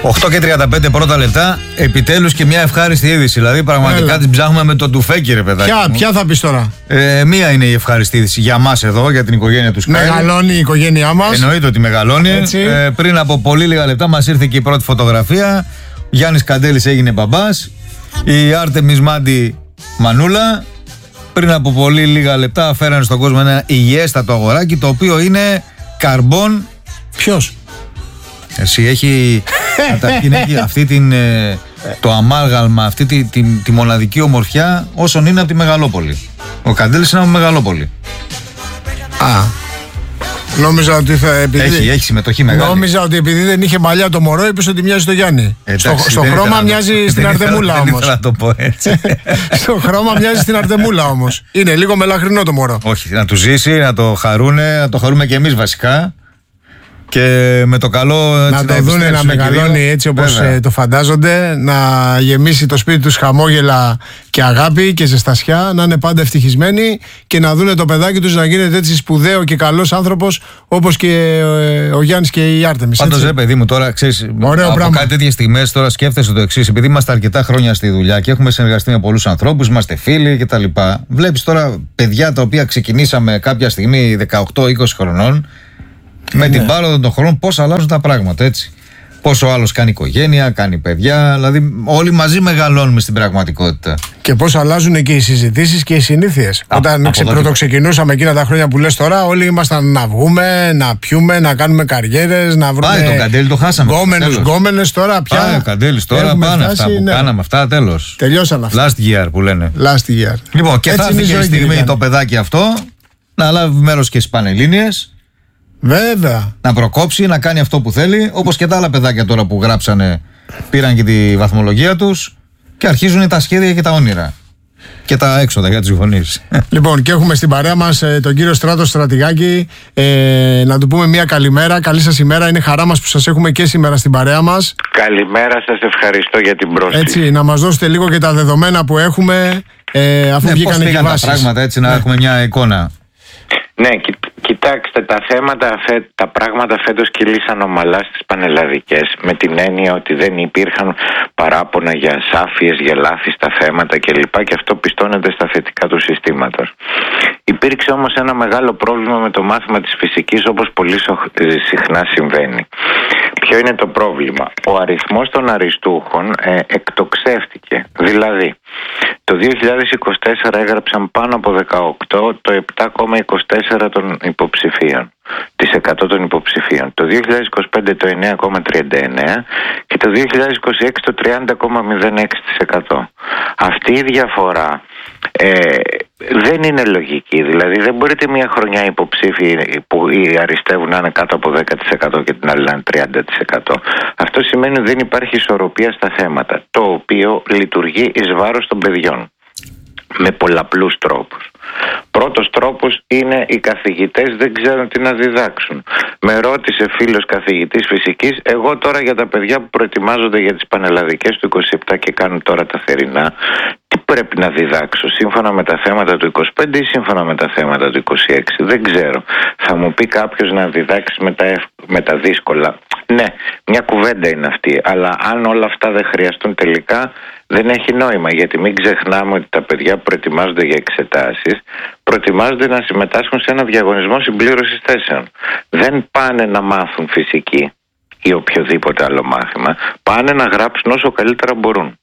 8:35 πρώτα λεπτά. Επιτέλους και μια ευχάριστη είδηση. Δηλαδή, πραγματικά την ψάχνουμε με το τουφέκι, ρε παιδάκι. Ποια θα πεις τώρα? Μία είναι η ευχάριστη είδηση για μας εδώ, για την οικογένεια του Sky. Μεγαλώνει η οικογένειά μας. Εννοείται ότι μεγαλώνει. Πριν από πολύ λίγα λεπτά μας ήρθε και η πρώτη φωτογραφία. Γιάννης Καντέλης έγινε μπαμπάς. Η Άρτεμις Μάντι μανούλα. Πριν από πολύ λίγα λεπτά φέρανε στον κόσμο ένα υγιέστατο αγοράκι, το οποίο είναι καρμπόν. Ποιος? Εσύ έχει αυτή το αμάλγαλμα, αυτή τη μοναδική ομορφιά όσων είναι από τη Μεγαλόπολη. Ο Καντέλης είναι από Μεγαλόπολη. Νόμιζα ότι έχει συμμετοχή μεγάλη. Νόμιζα ότι επειδή δεν είχε μαλλιά το μωρό, είπες ότι μοιάζει στο Γιάννη. Στο χρώμα μοιάζει στην Αρτεμούλα όμως. Δεν ήθελα να το πω έτσι. Στο χρώμα μοιάζει στην Αρτεμούλα όμως. Είναι λίγο μελαχρινό το μωρό. Όχι, να του ζήσει, να το χαρούνε, να το χαρούμε και εμείς βασικά. Και με το καλό να το δούνε να μεγαλώνει έτσι όπως το φαντάζονται, να γεμίσει το σπίτι τους χαμόγελα και αγάπη και ζεστασιά, να είναι πάντα ευτυχισμένοι και να δούνε το παιδάκι τους να γίνεται έτσι σπουδαίο και καλός άνθρωπος όπως και ο Γιάννης και η Άρτεμις. Πάντως ρε παιδί μου, τώρα ξέρεις, από κάτι τέτοιες στιγμές τώρα σκέφτεσαι το εξής, επειδή είμαστε αρκετά χρόνια στη δουλειά και έχουμε συνεργαστεί με πολλούς ανθρώπους, είμαστε φίλοι κτλ. Βλέπεις τώρα παιδιά τα οποία ξεκινήσαμε κάποια στιγμή 18-20 χρονών. Με την πάροδο των χρόνων πώς αλλάζουν τα πράγματα, έτσι. Πόσο άλλος κάνει οικογένεια, κάνει παιδιά, δηλαδή όλοι μαζί μεγαλώνουμε στην πραγματικότητα. Και πώς αλλάζουν και οι συζητήσεις και οι συνήθειες. Όταν πρωτοξεκινούσαμε εκείνα τα χρόνια που λες τώρα, όλοι ήμασταν να βγούμε, να πιούμε, να κάνουμε καριέρες, να βρούμε. Πάει, τον Καντέλη το χάσαμε. Γκόμενες τώρα πια. Πάει, ο Καντέλης τώρα πάνε αυτά που κάναμε, αυτά τέλος. Τελειώσαν αυτά. Last year που λένε. Last year. Λοιπόν, και θα έρθει και η στιγμή το παιδάκι αυτό να λάβει μέρος και στις Πανελλήνιες. Βέβαια. Να προκόψει, να κάνει αυτό που θέλει, όπως και τα άλλα παιδάκια τώρα που γράψανε, πήραν και τη βαθμολογία τους και αρχίζουν τα σχέδια και τα όνειρα. Και τα έξοδα για τους γονείς. Λοιπόν, και έχουμε στην παρέα μας τον κύριο Στράτο Στρατηγάκη. Να του πούμε μια καλημέρα. Καλή σας ημέρα. Είναι χαρά μας που σας έχουμε και σήμερα στην παρέα μας. Καλημέρα σας, ευχαριστώ για την πρόσκληση. Έτσι, να μας δώσετε λίγο και τα δεδομένα που έχουμε, αφού βγήκαν οι βάσεις. Τα πράγματα, έτσι, να έχουμε μια εικόνα. Ναι, κοιτάξτε, τα πράγματα φέτος κυλήσαν ομαλά στις πανελλαδικές, με την έννοια ότι δεν υπήρχαν παράπονα για ασάφειες, για λάθη στα θέματα κλπ. Και αυτό πιστώνεται στα θετικά του συστήματος. Υπήρξε όμως ένα μεγάλο πρόβλημα με το μάθημα της φυσικής, όπως πολύ συχνά συμβαίνει. Ποιο είναι το πρόβλημα? Ο αριθμός των αριστούχων εκτοξεύτηκε. Δηλαδή, το 2024 έγραψαν πάνω από 18 το 7,24 των υποψηφίων, τις 100 των υποψηφίων. Το 2025 το 9,39 και το 2026 το 30,06%. Αυτή η διαφορά δεν είναι λογική. Δηλαδή δεν μπορείτε μια χρονιά υποψήφοι που αριστεύουν να είναι κάτω από 10% και την άλλη να είναι 30%. Αυτό σημαίνει ότι δεν υπάρχει ισορροπία στα θέματα, το οποίο λειτουργεί εις βάρος των παιδιών με πολλαπλούς τρόπους. Πρώτος τρόπος είναι οι καθηγητές δεν ξέρουν τι να διδάξουν. Με ρώτησε φίλος καθηγητής φυσικής, εγώ τώρα για τα παιδιά που προετοιμάζονται για τις πανελλαδικές του 27 και κάνουν τώρα τα θερινά, τι πρέπει να διδάξω, σύμφωνα με τα θέματα του 25 ή σύμφωνα με τα θέματα του 26? Δεν ξέρω. Θα μου πει κάποιος να διδάξει με τα δύσκολα. Ναι, μια κουβέντα είναι αυτή, αλλά αν όλα αυτά δεν χρειαστούν τελικά, δεν έχει νόημα, γιατί μην ξεχνάμε ότι τα παιδιά που προετοιμάζονται για εξετάσεις προετοιμάζονται να συμμετάσχουν σε ένα διαγωνισμό συμπλήρωσης θέσεων. Δεν πάνε να μάθουν φυσική ή οποιοδήποτε άλλο μάθημα, πάνε να γράψουν όσο καλύτερα μπορούν.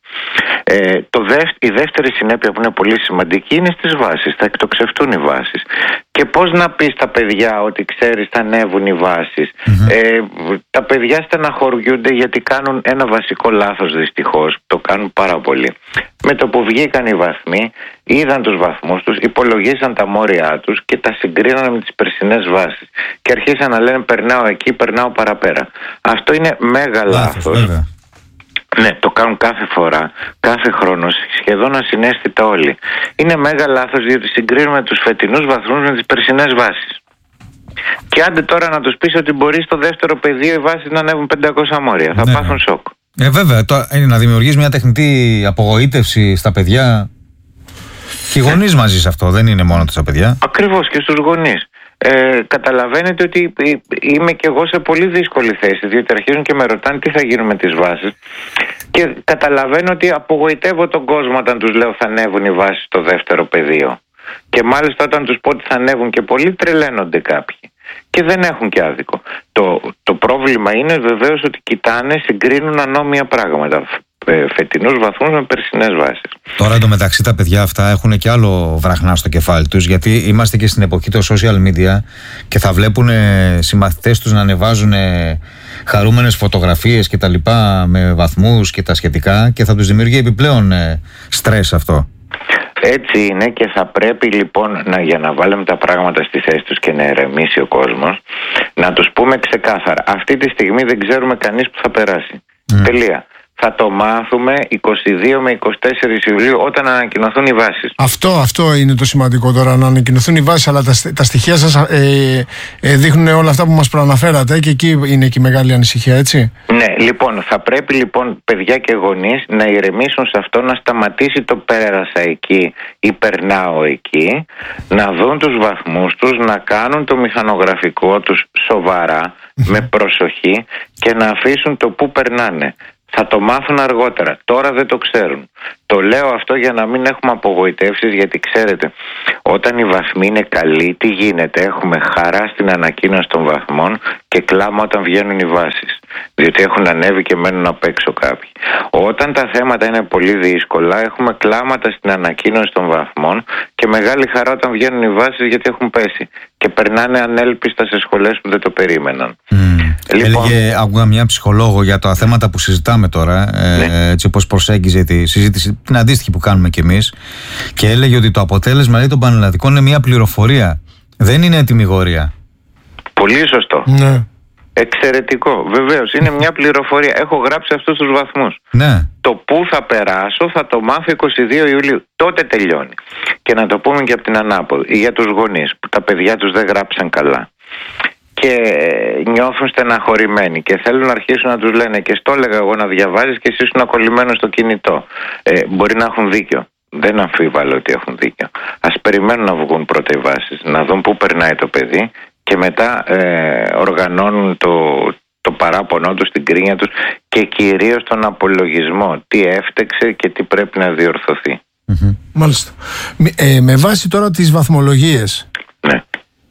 Η δεύτερη συνέπεια που είναι πολύ σημαντική είναι στις βάσεις. Θα εκτοξευτούν οι βάσεις. Και πώς να πεις στα παιδιά ότι ξέρεις θα ανέβουν οι βάσεις? Τα παιδιά στεναχωριούνται γιατί κάνουν ένα βασικό λάθος, δυστυχώς. Το κάνουν πάρα πολύ. Με το που βγήκαν οι βαθμοί, είδαν τους βαθμούς τους, υπολογίσαν τα μόρια τους και τα συγκρίναν με τις περσινές βάσεις. Και αρχίσαν να λένε περνάω εκεί, περνάω παραπέρα. Αυτό είναι μέγα λάθος. Ναι, το κάνουν κάθε φορά, κάθε χρόνο, σχεδόν ασυναίσθητα όλοι. Είναι μέγα λάθος, διότι συγκρίνουμε τους φετινούς βαθμούς με τις περσινές βάσεις. Και άντε τώρα να τους πεις ότι μπορεί στο δεύτερο πεδίο οι βάσεις να ανέβουν 500 μόρια. Θα πάθουν σοκ. Βέβαια, είναι να δημιουργείς μια τεχνητή απογοήτευση στα παιδιά. Και οι γονείς μαζί σε αυτό, δεν είναι μόνο τα παιδιά. Ακριβώς, και στους γονείς. καταλαβαίνετε ότι είμαι και εγώ σε πολύ δύσκολη θέση, διότι αρχίζουν και με ρωτάνε τι θα γίνουν με τις βάσεις και καταλαβαίνω ότι απογοητεύω τον κόσμο όταν τους λέω θα ανέβουν οι βάσεις στο δεύτερο πεδίο, και μάλιστα όταν τους πω ότι θα ανέβουν και πολύ τρελαίνονται κάποιοι και δεν έχουν και άδικο. Το πρόβλημα είναι βεβαίως ότι κοιτάνε, συγκρίνουν ανώμια πράγματα, φετινούς βαθμούς με περσινές βάσεις. Τώρα εντωμεταξύ τα παιδιά αυτά έχουν και άλλο βραχνά στο κεφάλι τους, γιατί είμαστε και στην εποχή των social media και θα βλέπουν συμμαθητές τους να ανεβάζουν χαρούμενες φωτογραφίες και τα λοιπά με βαθμούς και τα σχετικά, και θα τους δημιουργεί επιπλέον στρες αυτό. Έτσι είναι, και θα πρέπει λοιπόν για να βάλουμε τα πράγματα στη θέση τους και να ηρεμήσει ο κόσμος, να τους πούμε ξεκάθαρα, αυτή τη στιγμή δεν ξέρουμε κανείς που θα περάσει. Τελεία. Θα το μάθουμε 22 με 24 Ιουλίου όταν ανακοινωθούν οι βάσεις. Αυτό είναι το σημαντικό τώρα, να ανακοινωθούν οι βάσεις, αλλά τα στοιχεία σας δείχνουν όλα αυτά που μας προαναφέρατε, και εκεί είναι και η μεγάλη ανησυχία, έτσι. Ναι, λοιπόν, θα πρέπει λοιπόν παιδιά και γονείς να ηρεμήσουν σε αυτό, να σταματήσει το πέρασα εκεί ή περνάω εκεί, να δουν τους βαθμούς τους, να κάνουν το μηχανογραφικό τους σοβαρά, με προσοχή, και να αφήσουν το που περνάνε. Θα το μάθουν αργότερα. Τώρα δεν το ξέρουν. Το λέω αυτό για να μην έχουμε απογοητεύσεις, γιατί ξέρετε, όταν οι βαθμοί είναι καλοί, τι γίνεται? Έχουμε χαρά στην ανακοίνωση των βαθμών και κλάμα όταν βγαίνουν οι βάσεις, διότι έχουν ανέβει και μένουν απ' έξω κάποιοι. Όταν τα θέματα είναι πολύ δύσκολα, έχουμε κλάματα στην ανακοίνωση των βαθμών και μεγάλη χαρά όταν βγαίνουν οι βάσεις, γιατί έχουν πέσει και περνάνε ανέλπιστα σε σχολές που δεν το περίμεναν. Λοιπόν, άκουγα μια ψυχολόγο για τα θέματα που συζητάμε τώρα, έτσι όπως προσέγγιζε τη συζήτηση, την αντίστοιχη που κάνουμε κι εμείς, και έλεγε ότι το αποτέλεσμα των πανελλαδικών είναι μια πληροφορία, δεν είναι ετυμηγορία. Πολύ σωστό. Ναι. Εξαιρετικό. Βεβαίως, είναι μια πληροφορία. Έχω γράψει αυτούς τους βαθμούς. Ναι. Το που θα περάσω θα το μάθω 22 Ιουλίου. Τότε τελειώνει. Και να το πούμε και από την ανάποδη, για τους γονείς που τα παιδιά τους δεν γράψαν καλά και νιώθουν στεναχωρημένοι και θέλουν να αρχίσουν να τους λένε, και στο έλεγα εγώ, να διαβάζεις και εσύ ήσουν κολλημένος στο κινητό. Μπορεί να έχουν δίκιο. Δεν αμφίβαλω ότι έχουν δίκιο. Ας περιμένουν να βγουν πρώτα οι βάσεις, να δουν πού περνάει το παιδί, και μετά οργανώνουν το παράπονό τους, την κρίνια τους, και κυρίως τον απολογισμό. Τι έφτεξε και τι πρέπει να διορθωθεί. Μάλιστα. Με βάση τώρα τις βαθμολογίες, ναι,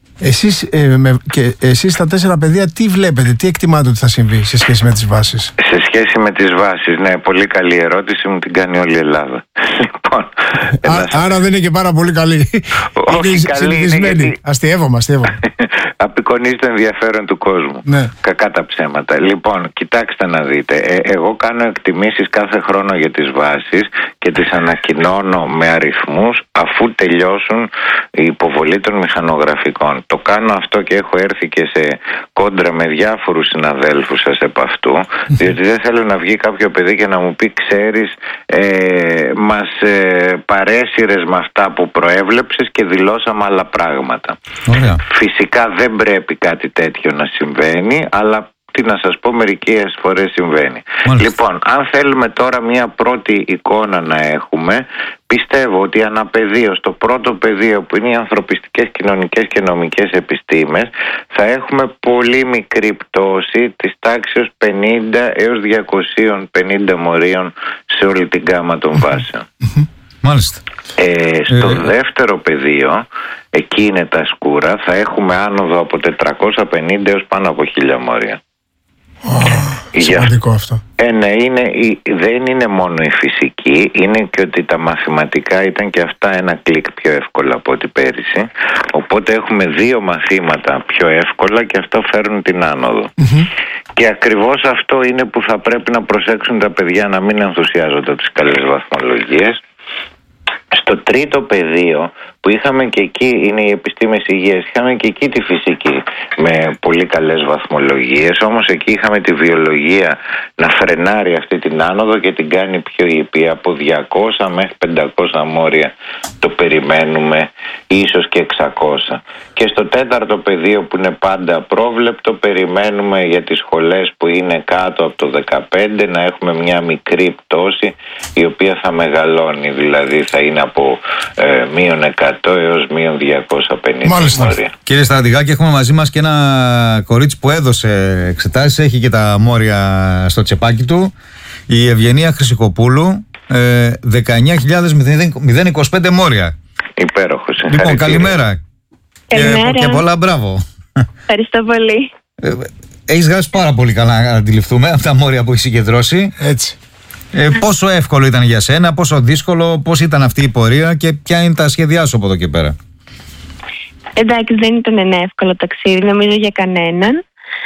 εσείς τα 4 παιδεία τι βλέπετε, τι εκτιμάτε ότι θα συμβεί σε σχέση με τις βάσεις? Σε σχέση με τις βάσεις, ναι, πολύ καλή ερώτηση, μου την κάνει όλη η Ελλάδα. Λοιπόν, άρα δεν είναι και πάρα πολύ καλή. Όχι, καλή είναι, γιατί αστειεύομαι. απεικονίζει το ενδιαφέρον του κόσμου. Ναι. Κακά τα ψέματα. Λοιπόν, κοιτάξτε να δείτε. Εγώ κάνω εκτιμήσεις κάθε χρόνο για τις βάσεις και τις ανακοινώνω με αριθμούς αφού τελειώσουν η υποβολή των μηχανογραφικών. Το κάνω αυτό και έχω έρθει και σε κόντρα με διάφορους συναδέλφους σας επ' αυτού, διότι δεν θέλω να βγει κάποιο παιδί και να μου πει, ξέρεις, μας παρέσυρες με αυτά που προέβλεψες και δηλώσαμε άλλα πράγματα. Ωραία. Φυσικά δεν πρέπει κάτι τέτοιο να συμβαίνει, αλλά τι να σας πω, μερικές φορές συμβαίνει. Μάλιστα. Λοιπόν, αν θέλουμε τώρα μια πρώτη εικόνα να έχουμε, πιστεύω ότι αναπεδίο, στο πρώτο πεδίο που είναι οι ανθρωπιστικές, κοινωνικές και νομικές επιστήμες, θα έχουμε πολύ μικρή πτώση της τάξης 50 έως 250 μορίων σε όλη την γάμα των βάσεων. Μάλιστα. Στο δεύτερο πεδίο, εκεί είναι τα σκούρα, θα έχουμε άνοδο από 450 έως πάνω από 1000 μόρια. Σημαντικό αυτό. Ναι, δεν είναι μόνο η φυσική, είναι και ότι τα μαθηματικά ήταν και αυτά ένα κλικ πιο εύκολα από ό,τι πέρυσι. Οπότε έχουμε 2 μαθήματα πιο εύκολα και αυτό φέρνουν την άνοδο. Και ακριβώς αυτό είναι που θα πρέπει να προσέξουν τα παιδιά, να μην ενθουσιάζονται τις καλές βαθμολογίες. Στο τρίτο πεδίο που είχαμε και εκεί, είναι οι επιστήμες υγείας, είχαμε και εκεί τη φυσική με πολύ καλές βαθμολογίες, όμως εκεί είχαμε τη βιολογία να φρενάρει αυτή την άνοδο και την κάνει πιο ήπια, από 200 μέχρι 500 μόρια το περιμένουμε, ίσως και 600. Και στο τέταρτο πεδίο που είναι πάντα απρόβλεπτο, περιμένουμε για τις σχολές που είναι κάτω από το 15 να έχουμε μια μικρή πτώση η οποία θα μεγαλώνει, δηλαδή θα είναι από -100 έως μείον 250 μόρια. Κύριε Στρατηγάκη, έχουμε μαζί μας και ένα κορίτσι που έδωσε εξετάσεις, έχει και τα μόρια στο τσεπάκι του. Η Ευγενία Χρυσικοπούλου, 19.025 μόρια. Υπέροχος. Λοιπόν, καλημέρα. Και πολλά μπράβο. Ευχαριστώ πολύ. Έχεις γράψει πάρα πολύ καλά, να αντιληφθούμε, από τα μόρια που έχεις συγκεντρώσει. Έτσι. Πόσο εύκολο ήταν για σένα, πόσο δύσκολο, πώς ήταν αυτή η πορεία και ποια είναι τα σχέδιά σου από εδώ και πέρα? Εντάξει, δεν ήταν ένα εύκολο ταξίδι, νομίζω για κανέναν.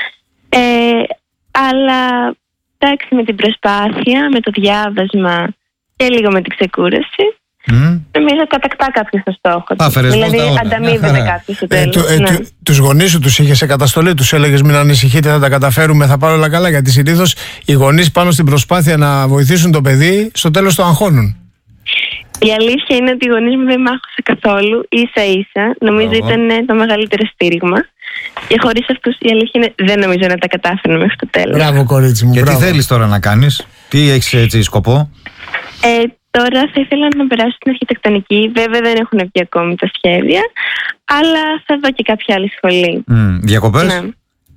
Αλλά εντάξει, με την προσπάθεια, με το διάβασμα και λίγο με την ξεκούραση, νομίζω κατακτά κάποιος το στόχο του. Δηλαδή ανταμείβεται κάποιος στο τέλος. Τους γονείς σου τους είχες σε καταστολή, τους έλεγες μην ανησυχείτε, θα τα καταφέρουμε, θα πάρω όλα καλά? Γιατί συνήθως οι γονείς πάνω στην προσπάθεια να βοηθήσουν το παιδί, στο τέλος το αγχώνουν. Η αλήθεια είναι ότι οι γονείς μου δεν μ' άκουσαν καθόλου, ίσα-ίσα. Νομίζω ήταν το μεγαλύτερο στήριγμα. Και χωρίς αυτούς, η αλήθεια είναι, δεν νομίζω να τα κατάφερνα μέχρι το τέλος. Μπράβο, κορίτσι μου. Και τι θέλεις τώρα να κάνεις, τι έχεις έτσι σκοπό? Τώρα θα ήθελα να περάσω στην αρχιτεκτονική. Βέβαια δεν έχουν βγει ακόμη τα σχέδια, αλλά θα δω και κάποια άλλη σχολή. Διακοπές? Ναι.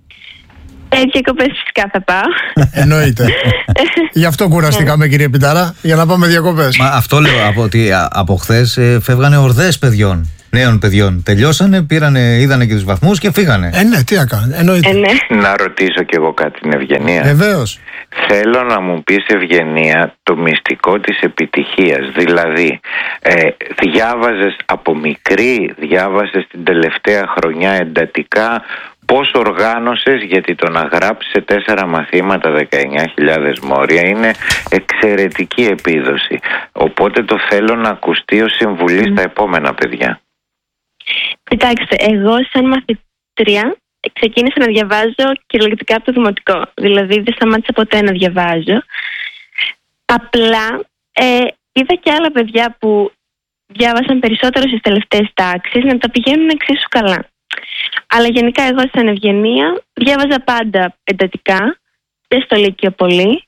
Διακοπές φυσικά θα πάω. Εννοείται. Γι' αυτό κουραστήκαμε, κύριε Πιτάρα, για να πάμε διακοπές. Μα αυτό λέω, ότι από χθες φεύγανε ορδές παιδιών, νέων παιδιών. Τελειώσανε, είδανε και τους βαθμούς και φύγανε. Ναι, τι να κάνω. Εννοείται. Να ρωτήσω κι εγώ κάτι την Ευγενία. Βεβαίως. Θέλω να μου πεις, Ευγενία, το μυστικό της επιτυχίας. Δηλαδή, διάβαζες από μικρή, διάβαζες την τελευταία χρονιά εντατικά? Πώς οργάνωσες? Γιατί το να γράψεις σε 4 μαθήματα 19.000 μόρια είναι εξαιρετική επίδοση. Οπότε το θέλω να ακουστεί ως συμβουλή στα επόμενα παιδιά. Κοιτάξτε, εγώ σαν μαθητρία ξεκίνησα να διαβάζω κυριολεκτικά από το δημοτικό. Δηλαδή δεν σταμάτησα ποτέ να διαβάζω. Απλά είδα και άλλα παιδιά που διάβασαν περισσότερο στις τελευταίες τάξεις να τα πηγαίνουν εξίσου καλά. Αλλά γενικά εγώ σαν Ευγενία διάβαζα πάντα εντατικά και στο Λύκειο πολύ,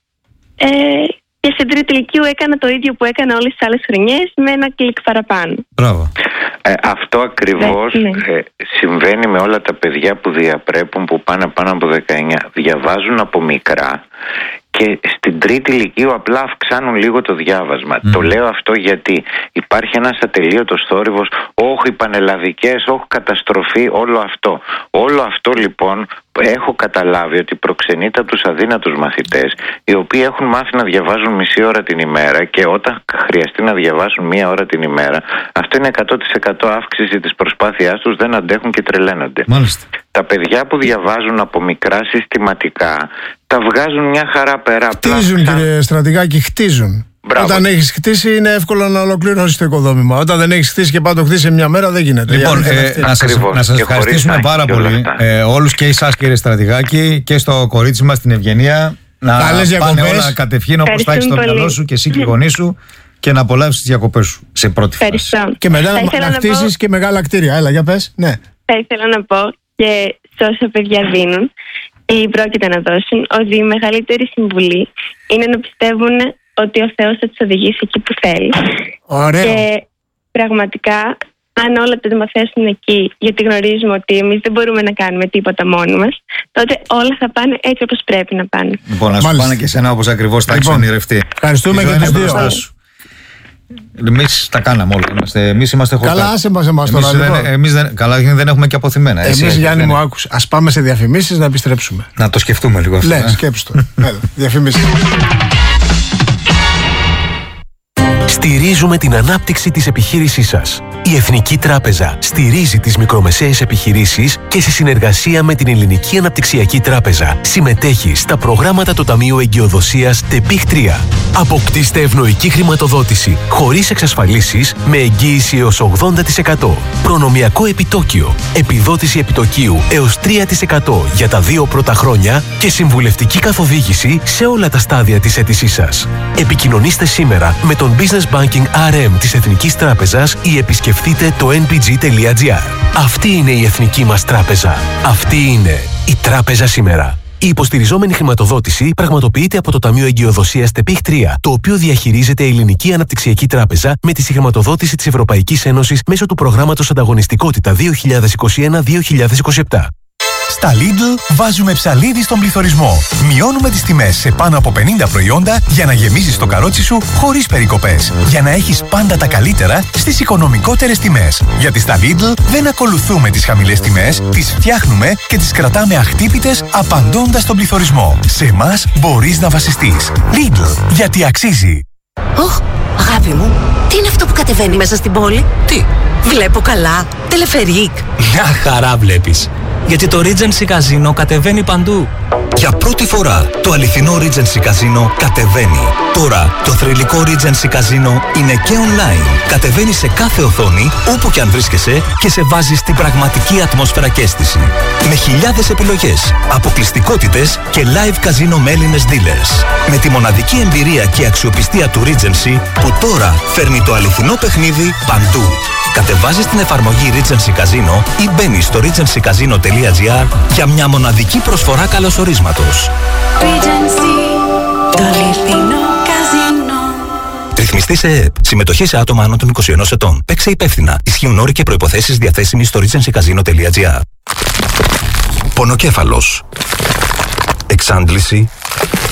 και στην τρίτη λυκείου έκανα το ίδιο που έκανα όλες τις άλλες χρονιές με ένα κλικ παραπάνω. Μπράβο. Αυτό ακριβώς συμβαίνει με όλα τα παιδιά που διαπρέπουν, που πάνε πάνω από 19. Διαβάζουν από μικρά και στην τρίτη λυκείου απλά αυξάνουν λίγο το διάβασμα. Το λέω αυτό γιατί υπάρχει ένας ατελείωτος θόρυβος, όχι οι πανελλαδικές, όχι καταστροφή, όλο αυτό λοιπόν έχω καταλάβει ότι προξενείται από τους αδύνατους μαθητές, οι οποίοι έχουν μάθει να διαβάζουν μισή ώρα την ημέρα, και όταν χρειαστεί να διαβάσουν 1 ώρα την ημέρα, αυτό είναι 100% αύξηση της προσπάθειάς τους, δεν αντέχουν και τρελαίνονται. Μάλιστα. Τα παιδιά που διαβάζουν από μικρά συστηματικά τα βγάζουν μια χαρά πέρα. Χτίζουν, κύριε Στρατηγάκη, χτίζουν. Μπράβο. Όταν έχεις χτίσει είναι εύκολο να ολοκληρώσεις το οικοδόμημα. Όταν δεν έχεις χτίσει και πάντα το χτίσεις σε μια μέρα δεν γίνεται. Λοιπόν, να σας ευχαριστήσουμε πάρα πολύ όλους, και εσάς κύριε Στρατηγάκη και στο κορίτσι μας την Ευγενία. Να πάνε όλα κατευχήν όπως θα έχεις στο μυαλό σου και εσύ και οι γονείς σου, και να απολαύσεις τις διακοπές σου σε πρώτη φάση. Και μετά να χτίσεις και μεγάλα κτίρια. Έλα, για πες. Ναι. Θα ήθελα να πω και σε όσα παιδιά δίνουν ή πρόκειται να δώσουν, ότι η μεγαλύτερη συμβουλή είναι να πιστεύουν ότι ο Θεός θα τους οδηγήσει εκεί που θέλει. Ωραίο. Και πραγματικά, αν όλα τα μαθαίνουν εκεί, γιατί γνωρίζουμε ότι εμείς δεν μπορούμε να κάνουμε τίποτα μόνοι μας, τότε όλα θα πάνε έτσι όπως πρέπει να πάνε. Λοιπόν, να σου πάνε και εσένα όπως ακριβώς τα έχεις ονειρευτεί. Ευχαριστούμε και τους δύο. Εμείς τα κάναμε όλα. Εμείς είμαστε χορτάρι. Καλά, άσε μας εμάς τώρα. Καλά, δεν έχουμε και αποθυμένα. Εμείς, Γιάννη μου, άκουσε. Ας πάμε σε διαφημίσεις να επιστρέψουμε. Να το σκεφτούμε λίγο αυτό. Ναι, σκέψου το. Διαφημίσεις. Στηρίζουμε την ανάπτυξη της επιχείρησής σας. Η Εθνική Τράπεζα στηρίζει τις μικρομεσαίες επιχειρήσεις και σε συνεργασία με την Ελληνική Αναπτυξιακή Τράπεζα συμμετέχει στα προγράμματα του Ταμείου Εγκυοδοσίας ΤΕΠΙΧ 3. Αποκτήστε ευνοϊκή χρηματοδότηση χωρίς εξασφαλίσεις με εγγύηση έως 80%. Προνομιακό επιτόκιο, επιδότηση επιτοκίου έως 3% για τα 2 πρώτα χρόνια και συμβουλευτική καθοδήγηση σε όλα τα στάδια της αίτησής σας. Επικοινωνήστε σήμερα με τον Business Banking RM της Εθνικής Τράπεζας ή επισκεφτείτε το npg.gr. Αυτή είναι η Εθνική μας Τράπεζα. Αυτή είναι η Τράπεζα σήμερα. Η υποστηριζόμενη χρηματοδότηση πραγματοποιείται από το Ταμείο Εγκυοδοσίας ΤΕΠΙΧ 3, το οποίο διαχειρίζεται η Ελληνική Αναπτυξιακή Τράπεζα με τη συγχρηματοδότηση της Ευρωπαϊκής Ένωσης μέσω του προγράμματος Ανταγωνιστικότητα 2021-2027. Στα Lidl βάζουμε ψαλίδι στον πληθωρισμό. Μειώνουμε τις τιμές σε πάνω από 50 προϊόντα για να γεμίζεις το καρότσι σου χωρίς περικοπές. Για να έχεις πάντα τα καλύτερα στις οικονομικότερες τιμές. Γιατί στα Lidl δεν ακολουθούμε τις χαμηλές τιμές, τις φτιάχνουμε και τις κρατάμε αχτύπητες απαντώντας στον πληθωρισμό. Σε εμάς μπορείς να βασιστείς. Lidl, γιατί αξίζει. Αγάπη μου, τι είναι αυτό που κατεβαίνει μέσα στην πόλη? Τι? Βλέπω καλά. Τελεφερίκ. Μια χαρά βλέπεις. Γιατί το Regency Casino κατεβαίνει παντού. Για πρώτη φορά το αληθινό Regency Casino κατεβαίνει. Τώρα το θρυλικό Regency Casino είναι και online. Κατεβαίνει σε κάθε οθόνη, όπου και αν βρίσκεσαι, και σε βάζει στην πραγματική ατμόσφαιρα και αίσθηση. Με χιλιάδες επιλογές, αποκλειστικότητες και live casino με Έλληνες dealers. Με τη μοναδική εμπειρία και αξιοπιστία του Regency, που τώρα φέρνει το αληθινό παιχνίδι παντού. Κατεβάζεις την εφαρμογή Regency Casino ή μπαίνεις στο regencycasino.gr για μια μοναδική προσφορά καλωσορίσματος. Regency, το αληθινό καζίνο. Ρυθμιστή σε ΕΕΠ. Συμμετοχή σε άτομα άνω των 21 ετών. Παίξε υπεύθυνα. Ισχύουν όροι και προϋποθέσεις διαθέσιμοι στο regencycasino.gr. Πονοκέφαλος. Εξάντληση.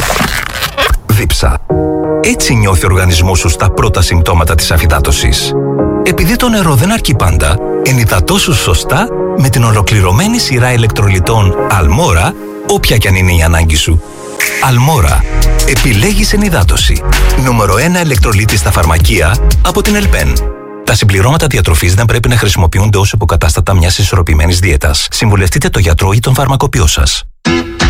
Δίψα. Έτσι νιώθει ο οργανισμός σου στα πρώτα συμπτώματα της αφυδάτωσης. Επειδή το νερό δεν αρκεί πάντα, ενυδατώσου σωστά με την ολοκληρωμένη σειρά ηλεκτρολιτών Αλμόρα, όποια κι αν είναι η ανάγκη σου. Αλμόρα. Επιλέγεις ενυδάτωση. Νούμερο 1 ηλεκτρολίτη στα φαρμακεία από την Ελπέν. Τα συμπληρώματα διατροφής δεν πρέπει να χρησιμοποιούνται ως υποκατάστατα μιας ισορροπημένης δίαιτας. Συμβουλευτείτε τον γιατρό ή τον φαρμακοποιό σας.